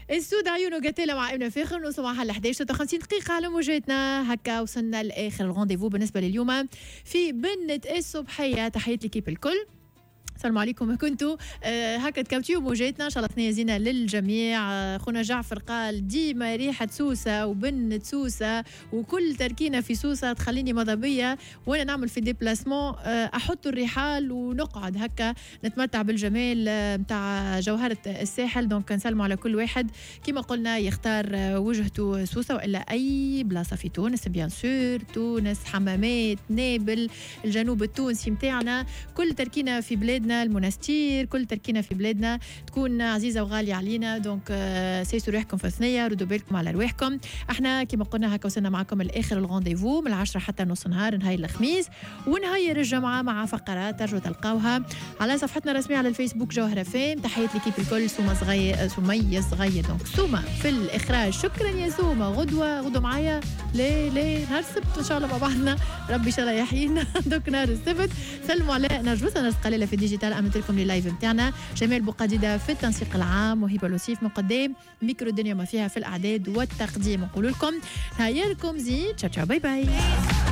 السود عيونه قتيلة مع ابن فاخر نوصل معها 11:53 دقيقة على موجاتنا. هكا وصلنا لآخر الغونديفو بالنسبة لليوم في بنة الصبحية. تحية لكيب الكل، السلام عليكم. كنتوا هكا تكوتيو موجاتنا ان شاء الله تنيزينا للجميع. خونا جعفر قال ديما ريحه سوسه وبنه سوسه وكل تركينه في سوسه تخليني مضبيه وانا نعمل في ديبلاسمون احط الرحال ونقعد هكا نتمتع بالجمال نتاع جوهره الساحل. دونك نسلموا على كل واحد كما قلنا يختار وجهته سوسه والا اي بلاصه في تونس. بيان سور تونس، حمامات، نابل، الجنوب التونسي متاعنا، كل تركينه في بلادنا، المنستير، كل تركينا في بلادنا تكون عزيزه وغاليه علينا. دونك سيسوا روحكم في ثنيه، ردوا بالكم على رواحكم. احنا كما قلنا هكا وصلنا معكم لاخر الغونديفو من 10 حتى نص نهار، نهاية الخميس ونهاية الجمعه مع فقرات ترجوا تلقاوها على صفحتنا الرسميه على الفيسبوك جوهره فام. تحيه لكيب الكل، سومه سميه صغير دونك سومه في الاخراج. شكرا يا سومه. غدوه معايا ليه نهار السبت ان شاء الله مع بعضنا، ربي ان شاء الله يحيينا. دوك نهار السبت سلموا على نرجوس نرجس قليله في ديجيتال. أمنت لكم لللايف متاعنا جمال بوقديدة في التنسيق العام وهبة لوسيف من قدام ميكرو الدنيا ما فيها في الأعداد والتقديم. نقول لكم نهاركم زين، تشاو باي باي.